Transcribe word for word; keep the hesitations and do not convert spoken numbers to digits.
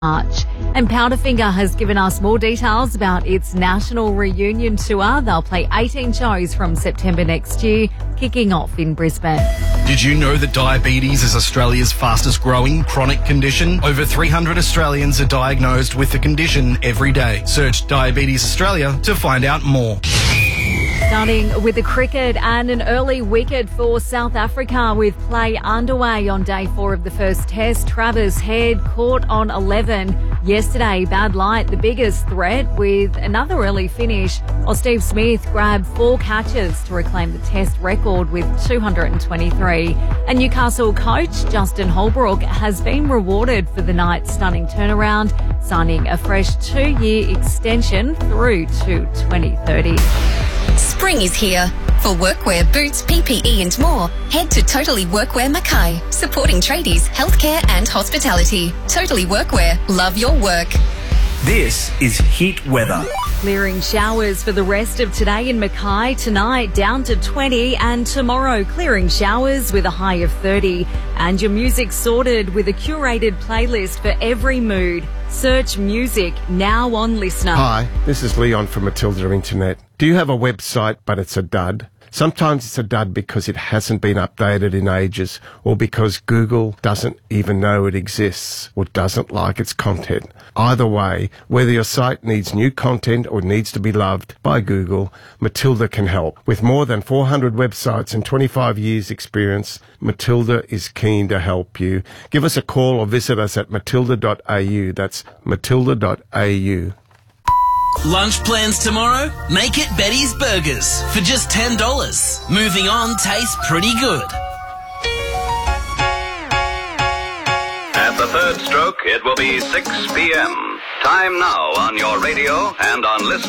March. And Powderfinger has given us more details about its national reunion tour. They'll play eighteen shows from September next year, kicking off in Brisbane. Did you know that diabetes is Australia's fastest growing chronic condition? Over three hundred Australians are diagnosed with the condition every day. Search Diabetes Australia to find out more. Starting with the cricket and an early wicket for South Africa with play underway on day four of the first test. Travis Head caught on eleven. Yesterday, bad light, the biggest threat with another early finish. While Steve Smith grabbed four catches to reclaim the test record with two hundred twenty-three. And Newcastle coach Justin Holbrook has been rewarded for the night's stunning turnaround, signing a fresh two-year extension through to twenty thirty. Spring is here. For workwear, boots, P P E and more, head to Totally Workwear Mackay, supporting tradies, healthcare and hospitality. Totally Workwear. Love your work. This is Heat Weather. Clearing showers for the rest of today in Mackay. Tonight down to twenty, and tomorrow clearing showers with a high of thirty. And your music sorted with a curated playlist for every mood. Search music now on Listener. Hi, this is Leon from Matilda Internet. Do you have a website but it's a dud? Sometimes it's a dud because it hasn't been updated in ages, or because Google doesn't even know it exists or doesn't like its content. Either way, whether your site needs new content or needs to be loved by Google, Matilda can help. With more than four hundred websites and twenty-five years experience, Matilda is keen to help you. Give us a call or visit us at matilda dot a u. That's matilda dot a u. Lunch plans tomorrow? Make it Betty's Burgers for just ten dollars. Moving on tastes pretty good. At the third stroke, it will be six p.m. Time now on your radio and on Listener.